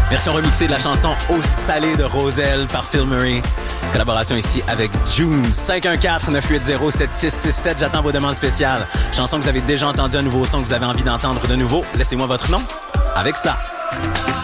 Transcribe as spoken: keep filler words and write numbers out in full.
Version remixée de la chanson Au salé de Roselle par Phil Murray. Collaboration ici avec June. cinq un quatre, neuf huit zéro, sept six six sept. J'attends vos demandes spéciales. Chanson que vous avez déjà entendu, un nouveau son que vous avez envie d'entendre de nouveau. Laissez-moi votre nom avec ça.